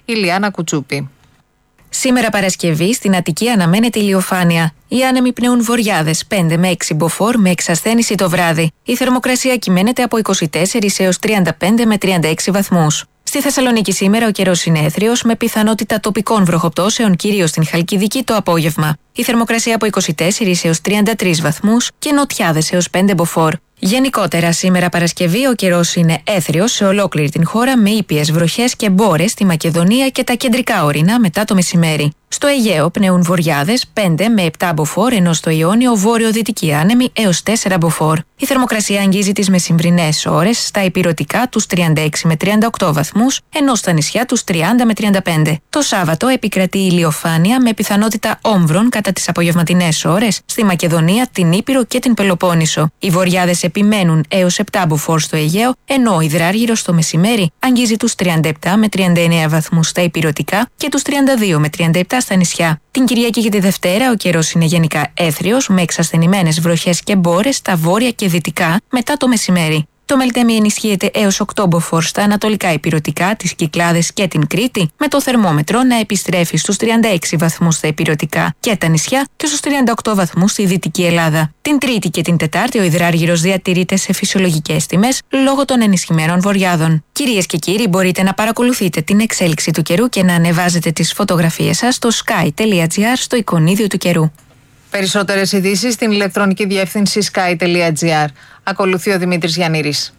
η Λιάννα Κουτσούπη. Σήμερα Παρασκευή στην Αττική αναμένεται ηλιοφάνεια. Οι άνεμοι πνέουν βορειάδες 5 με 6 μποφόρ με εξασθένηση το βράδυ. Η θερμοκρασία κυμαίνεται από 24 έως 35 με 36 βαθμούς. Στη Θεσσαλονίκη σήμερα ο καιρός είναι έθριος με πιθανότητα τοπικών βροχοπτώσεων κυρίως στην Χαλκιδική το απόγευμα. Η θερμοκρασία από 24 έως 33 βαθμούς και νοτιάδες έως 5 μποφόρ. Γενικότερα, σήμερα Παρασκευή ο καιρός είναι έθριος σε ολόκληρη την χώρα με ήπιες βροχές και μπόρες στη Μακεδονία και τα κεντρικά ορεινά μετά το μεσημέρι. Στο Αιγαίο πνέουν βορειάδες 5 με 7 μποφόρ, ενώ στο Ιόνιο βόρειο-δυτική άνεμη έως 4 μποφόρ. Η θερμοκρασία αγγίζει τις μεσημβρινές ώρες στα ηπειρωτικά τους 36 με 38 βαθμούς, ενώ στα νησιά τους 30 με 35. Το Σάββατο επικρατεί ηλιοφάνεια με πιθανότητα όμβρων κατά τις απογευματινές ώρες στη Μακεδονία, την Ήπειρο και την Πελοπόννησο. Οι βορειάδες επιμένουν έως 7 μποφόρ στο Αιγαίο, ενώ ο υδράργυρος το μεσημέρι αγγίζει τους 37 με 39 βαθμούς στα ηπειρωτικά και τους 32 με 37 στα νησιά. Την Κυριακή και τη Δευτέρα ο καιρός είναι γενικά έθριος με εξασθενημένες βροχές και μπόρες στα βόρεια και δυτικά μετά το μεσημέρι. Το Μελτέμι ενισχύεται έως 8 μποφόρ στα ανατολικά ηπειρωτικά, τις Κυκλάδες και την Κρήτη, με το θερμόμετρο να επιστρέφει στους 36 βαθμούς στα ηπειρωτικά και τα νησιά και στους 38 βαθμούς στη Δυτική Ελλάδα. Την Τρίτη και την Τετάρτη ο υδράργυρος διατηρείται σε φυσιολογικές τιμές λόγω των ενισχυμένων βορειάδων. Κυρίες και κύριοι, μπορείτε να παρακολουθείτε την εξέλιξη του καιρού και να ανεβάζετε τις φωτογραφίες σας στο sky.gr στο εικονίδιο του καιρού. Περισσότερες ειδήσεις στην ηλεκτρονική διεύθυνση sky.gr. Ακολουθεί ο Δημήτρης Γιαννήρης.